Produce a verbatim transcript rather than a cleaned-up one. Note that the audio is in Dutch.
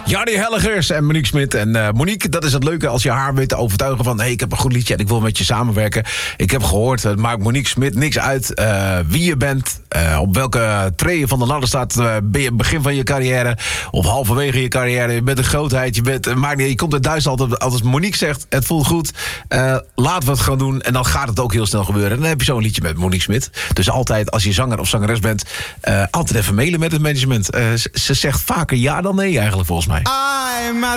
Jardy Hellegers en Monique Smit. En uh, Monique, dat is het leuke als je haar weet te overtuigen van... hé, hey, ik heb een goed liedje en ik wil met je samenwerken. Ik heb gehoord, het maakt Monique Smit niks uit uh, wie je bent... Uh, op welke treden van de ladder staat. Uh, ben je begin van je carrière of halverwege je carrière. Je bent een grootheid, je, bent, uh, maakt niet, je komt uit Duitsland. Als Monique zegt, het voelt goed, uh, laten we het gaan doen. En dan gaat het ook heel snel gebeuren. En dan heb je zo'n liedje met Monique Smit. Dus altijd, als je zanger of zangeres bent... Uh, altijd even mailen met het management. Uh, ze zegt vaker ja dan nee eigenlijk, volgens mij. I'm